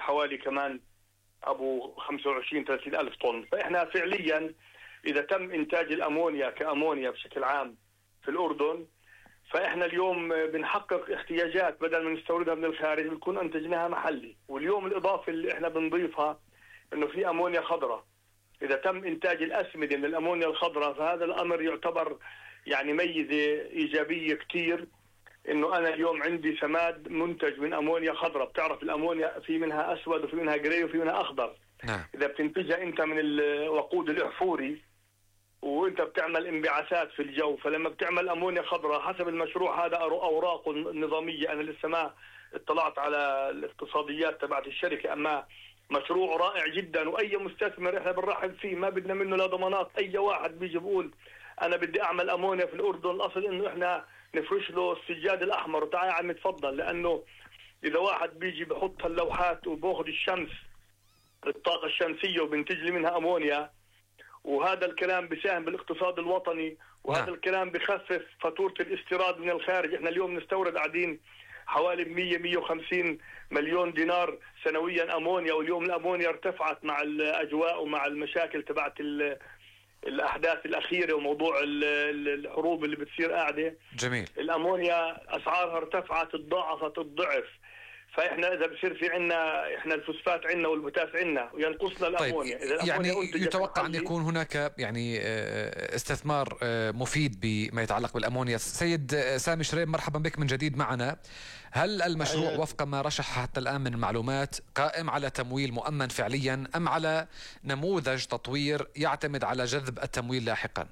حوالي كمان أبو 25-30 ألف طن. فإحنا فعليا إذا تم إنتاج الأمونيا كأمونيا بشكل عام في الأردن، فإحنا اليوم بنحقق احتياجات بدل ما نستوردها من الخارج بنكون أنتجناها محلي. واليوم الإضافة اللي إحنا بنضيفها إنه في أمونيا خضراء. إذا تم إنتاج الأسمدة من الأمونيا الخضراء فهذا الأمر يعتبر يعني ميزة إيجابية كتير، إنه أنا اليوم عندي سماد منتج من أمونيا خضراء. بتعرف الأمونيا في منها أسود وفي منها جري وفي منها أخضر. نعم. إذا بتنتجها أنت من الوقود الأحفوري وأنت بتعمل انبعاثات في الجو، فلما بتعمل أمونيا خضراء حسب المشروع هذا أوراقه النظامية، أنا لسه ما اطلعت على الاقتصاديات تبعت الشركة، أما مشروع رائع جدا وأي مستثمر إحنا بنرحب فيه، ما بدنا منه لا ضمانات. أي واحد بيجي بقول أنا بدي أعمل أمونيا في الأردن، الأصل إنه إحنا نفرش له السجاد الأحمر وتعال عم يتفضل. لأنه إذا واحد بيجي بحط اللوحات وبأخذ الشمس الطاقة الشمسية وبنتج لي منها أمونيا، وهذا الكلام بيساهم بالاقتصاد الوطني، وهذا الكلام بخفف فاتورة الاستيراد من الخارج. إحنا اليوم نستورد قاعدين حوالي 100-150 مليون دينار سنويا أمونيا، واليوم الأمونيا ارتفعت مع الأجواء ومع المشاكل تبعت الأحداث الأخيرة وموضوع الحروب اللي بتصير قاعدة. جميل. الأمونيا أسعارها ارتفعت، تضاعفت الضعف. فإحنا إذا بصير في عنا إحنا الفوسفات عنا والبوتاس عنا وينقصنا الأمونيا. طيب يعني يتوقع أن يكون هناك يعني استثمار مفيد بما يتعلق بالأمونيا. سيد سامي شريم، مرحبا بك من جديد معنا. هل المشروع وفق ما رشح حتى الآن من المعلومات قائم على تمويل مؤمن فعليا، أم على نموذج تطوير يعتمد على جذب التمويل لاحقا؟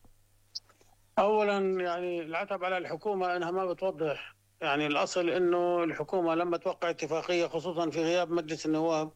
أولا يعني العتب على الحكومة أنها ما بتوضح. يعني الأصل أنه الحكومة لما توقع اتفاقية خصوصا في غياب مجلس النواب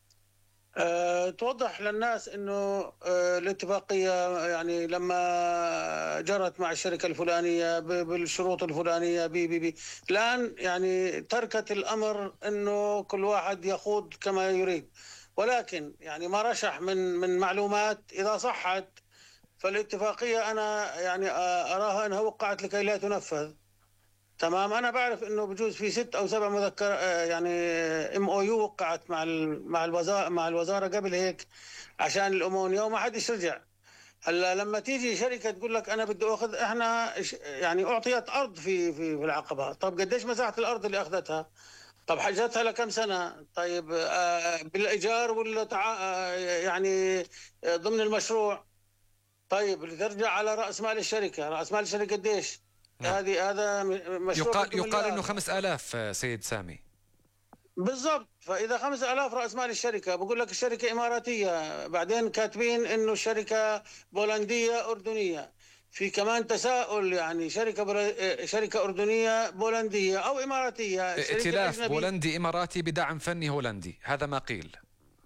توضح للناس أنه الاتفاقية يعني لما جرت مع الشركة الفلانية بالشروط الفلانية الآن يعني تركت الأمر أنه كل واحد يخوض كما يريد. ولكن يعني ما رشح من معلومات إذا صحت فالاتفاقية أنا يعني أراها أنها وقعت لكي لا تنفذ. تمام. أنا بعرف إنه بجوز في 6 أو 7 مذكر يعني MOU وقعت مع الوزارة قبل هيك عشان الأمونيا وما حدش رجع. هلا لما تيجي شركة تقول لك أنا بدي أخذ، إحنا يعني أعطيت أرض في العقبة. طب قديش مساحة الأرض اللي أخذتها؟ طب حجتها لكم سنة؟ طيب بالإيجار ولا يعني ضمن المشروع؟ طيب ترجع على رأس مال الشركة. رأس مال الشركة قديش؟ هذا مشروع يقال انه 5000 سيد سامي. بالضبط. فاذا 5000 راس مال الشركه، بقول لك الشركه اماراتيه، بعدين كاتبين انه الشركه بولنديه اردنيه. في كمان تساؤل يعني شركه اردنيه بولنديه او اماراتيه، ائتلاف بولندي اماراتي بدعم فني هولندي، هذا ما قيل.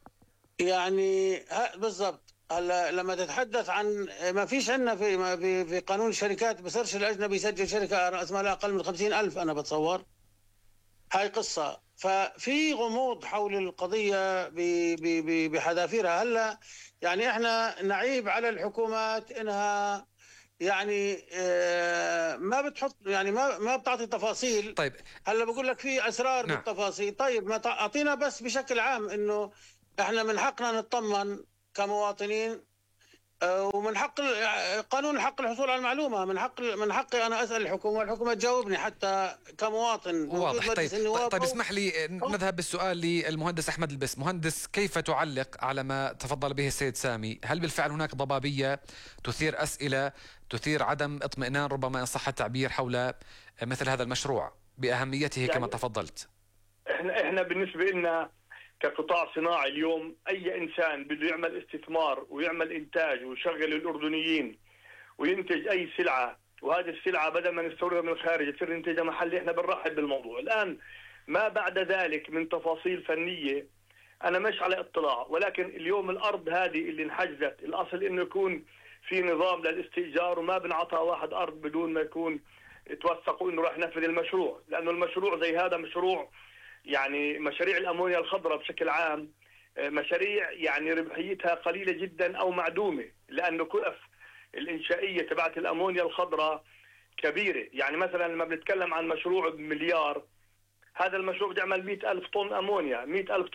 يعني بالضبط. هلا لما تتحدث عن ما فيش عندنا في قانون الشركات بصيرش الاجنبي يسجل شركه راس مالها اقل من 50,000. انا بتصور هاي قصه. ففي غموض حول القضيه بحذافيرها. هلا يعني احنا نعيب على الحكومات انها يعني ما بتحط، يعني ما بتعطي تفاصيل. طيب هلا بقول لك في اسرار بالتفاصيل. طيب ما اعطينا بس بشكل عام انه احنا من حقنا نطمن كمواطنين، ومن حق قانون حق الحصول على المعلومة. من حقي أنا أسأل الحكومة والحكومة تجاوبني حتى كمواطن. واضح. طيب اسمح لي نذهب بالسؤال للمهندس أحمد البس. مهندس، كيف تعلق على ما تفضل به السيد سامي؟ هل بالفعل هناك ضبابية تثير أسئلة، تثير عدم اطمئنان ربما إن صح التعبير حول مثل هذا المشروع بأهميته يعني كما تفضلت؟ احنا بالنسبة لنا كقطاع صناعي اليوم أي إنسان بده يعمل استثمار ويعمل إنتاج ويشغل الأردنيين وينتج أي سلعة، وهذه السلعة بدل ما نستوردها من الخارج يصير ننتجها محلي، إحنا بنرحب بالموضوع. الآن ما بعد ذلك من تفاصيل فنية أنا مش على اطلاع، ولكن اليوم الأرض هذه اللي انحجزت الأصل إنه يكون في نظام للاستئجار، وما بنعطى واحد أرض بدون ما يكون توثقوا إنه راح ينفذ المشروع. لأنه المشروع زي هذا مشروع يعني مشاريع الأمونيا الخضراء بشكل عام مشاريع يعني ربحيتها قليلة جدا أو معدومة، لأنه كلف الإنشائية تبعت الأمونيا الخضراء كبيرة. يعني مثلا لما بنتكلم عن مشروع بمليار، هذا المشروع بيعمل 100,000 طن أمونيا. 100,000